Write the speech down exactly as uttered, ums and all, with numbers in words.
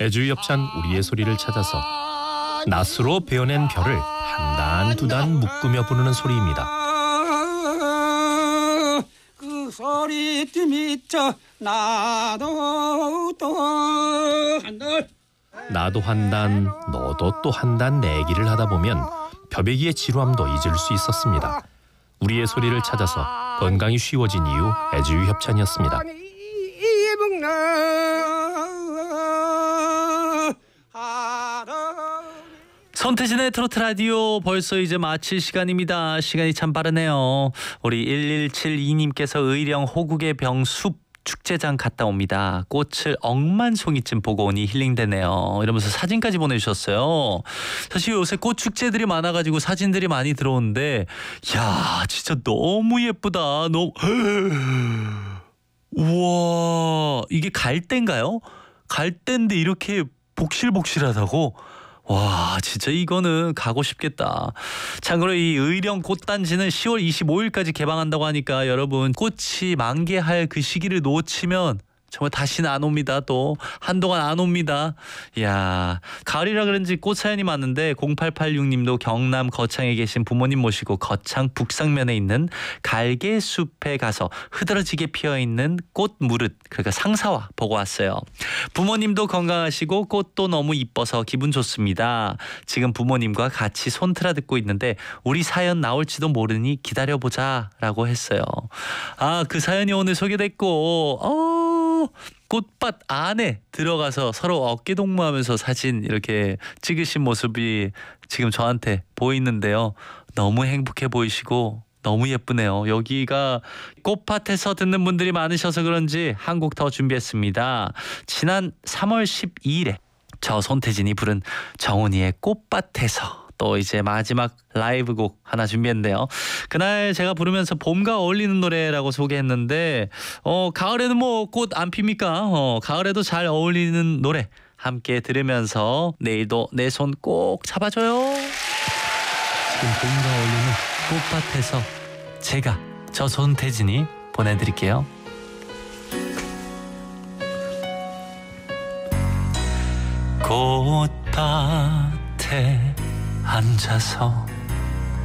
애주협찬 우리의 소리를 찾아서 낫으로 베어낸 별을 한 단 두 단 묶으며 부르는 소리입니다. 그 소리띠 미쳐 나도 또 한들 나도 한 단, 너도 또 한 단 내기를 하다 보면 벼베기의 지루함도 잊을 수 있었습니다. 우리의 소리를 찾아서 건강이 쉬워진 이유 애주협찬이었습니다. 손태진의 트로트 라디오 벌써 이제 마칠 시간입니다. 시간이 참 빠르네요. 우리 일일칠이 님께서 의령 호국의 병숲 축제장 갔다 옵니다. 꽃을 억만송이쯤 보고 오니 힐링되네요. 이러면서 사진까지 보내주셨어요. 사실 요새 꽃 축제들이 많아가지고 사진들이 많이 들어오는데 야 진짜 너무 예쁘다. 너무 우와 이게 갈대인가요? 갈대인데 이렇게 복실복실하다고? 와 진짜 이거는 가고 싶겠다. 참고로 이 의령 꽃단지는 시월 이십오일까지 개방한다고 하니까 여러분 꽃이 만개할 그 시기를 놓치면 정말 다시는 안 옵니다. 또 한동안 안 옵니다. 이야 가을이라 그런지 꽃 사연이 많은데 공팔팔육 님도 경남 거창에 계신 부모님 모시고 거창 북상면에 있는 갈개숲에 가서 흐드러지게 피어있는 꽃 무릇 그러니까 상사화 보고 왔어요. 부모님도 건강하시고 꽃도 너무 이뻐서 기분 좋습니다. 지금 부모님과 같이 손트라 듣고 있는데 우리 사연 나올지도 모르니 기다려보자 라고 했어요. 아 그 사연이 오늘 소개됐고 어 꽃밭 안에 들어가서 서로 어깨동무하면서 사진 이렇게 찍으신 모습이 지금 저한테 보이는데요. 너무 행복해 보이시고 너무 예쁘네요. 여기가 꽃밭에서 듣는 분들이 많으셔서 그런지 한 곡 더 준비했습니다. 지난 삼월 십이일에 저 손태진이 부른 정훈이의 꽃밭에서 또 이제 마지막 라이브 곡 하나 준비했는데요. 그날 제가 부르면서 봄과 어울리는 노래라고 소개했는데 어 가을에는 뭐 꽃 안 핍니까? 어 가을에도 잘 어울리는 노래 함께 들으면서 내일도 내 손 꼭 잡아줘요. 지금 봄과 어울리는 꽃밭에서 제가 저 손태진이 보내드릴게요. 꽃밭에 앉아서